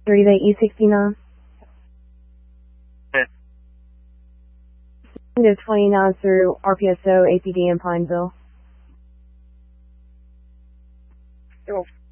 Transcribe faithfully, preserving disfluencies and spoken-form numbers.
thirty E sixty-nine. Yeah. Negative twenty-nine through R P S O A P D in Pineville. Yo.